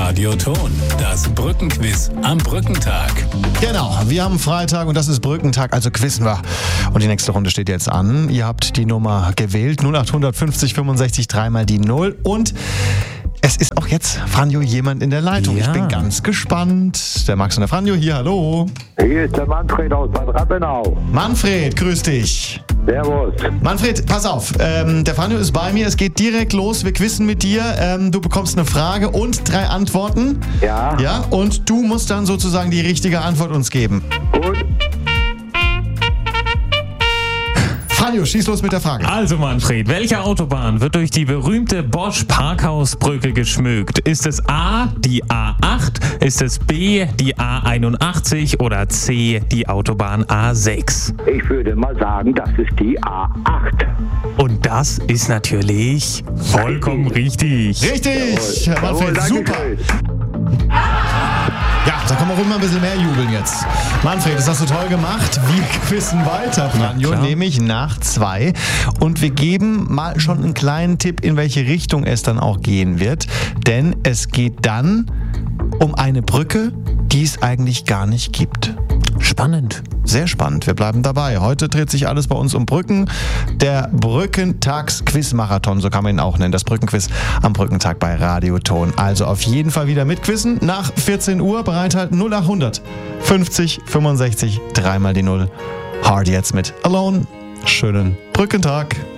Radioton, das Brückenquiz am Brückentag. Genau, wir haben Freitag und das ist Brückentag, also quizzen wir. Und die nächste Runde steht jetzt an. Ihr habt die Nummer gewählt, 0800 50 65 3 mal die 0 und es ist auch jetzt, Franjo, jemand in der Leitung. Ja. Ich bin ganz gespannt. Der Max und der Franjo hier, hallo. Hier ist der Manfred aus Bad Rappenau. Manfred, grüß dich. Servus. Manfred, pass auf, der Franjo ist bei mir, es geht direkt los, wir quizzen mit dir. Du bekommst eine Frage und 3 Antworten. Ja. Ja, und du musst dann sozusagen die richtige Antwort uns geben. Gut. Franjo, schieß los mit der Frage. Also Manfred, welche Autobahn wird durch die berühmte Bosch-Parkhausbrücke geschmückt? Ist es A, die A8, ist es B, die A81 oder C, die Autobahn A6? Ich würde mal sagen, das ist die A8. Und das ist natürlich vollkommen richtig. Richtig, Herr Manfred, Jawohl, super. danke. Ja, da kann man ruhig mal ein bisschen mehr jubeln jetzt. Manfred, das hast du toll gemacht. Wir quizzen weiter, Franjo, klar. nämlich nach 2. Und wir geben mal schon einen kleinen Tipp, in welche Richtung es dann auch gehen wird. Denn es geht dann um eine Brücke, die es eigentlich gar nicht gibt. Spannend. Sehr spannend, wir bleiben dabei. Heute dreht sich alles bei uns um Brücken. Der Brückentags-Quiz-Marathon, so kann man ihn auch nennen. Das Brückenquiz am Brückentag bei Radioton. Also auf jeden Fall wieder mitquizzen. Nach 14 Uhr bereithalten 0800 50 65 3 mal die 0. Hard jetzt mit Alone. Schönen Brückentag.